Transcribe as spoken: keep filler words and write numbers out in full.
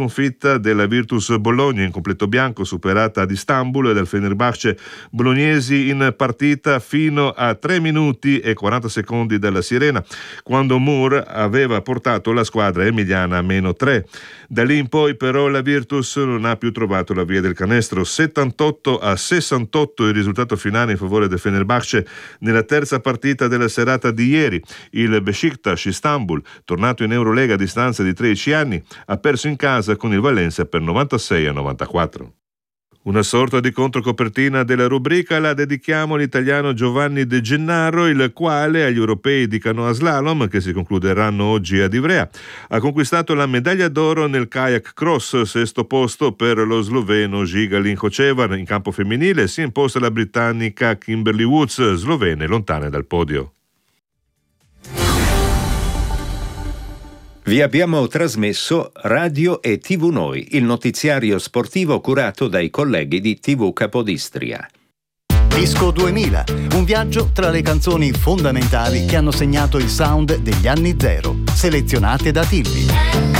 sconfitta della Virtus Bologna in completo bianco, superata ad Istanbul e dal Fenerbahce bolognesi in partita fino a tre minuti e quaranta secondi dalla sirena, quando Moore aveva portato la squadra emiliana a meno tre. Da lì in poi però la Virtus non ha più trovato la via del canestro. settantotto a sessantotto il risultato finale in favore del Fenerbahce nella terza partita della serata di ieri. Il Beşiktaş Istanbul, tornato in Eurolega a distanza di tredici anni, ha perso in casa con il Valencia per novantasei a novantaquattro. Una sorta di controcopertina della rubrica la dedichiamo all'italiano Giovanni De Gennaro, il quale agli europei di canoa slalom, che si concluderanno oggi ad Ivrea, ha conquistato la medaglia d'oro nel kayak cross, sesto posto per lo sloveno Žiga Linkočevar. In campo femminile si è imposta la britannica Kimberly Woods, slovene lontane dal podio. Vi abbiamo trasmesso Radio e tivù Noi, il notiziario sportivo curato dai colleghi di tivù Capodistria. Disco duemila, un viaggio tra le canzoni fondamentali che hanno segnato il sound degli anni zero, selezionate da Tilly.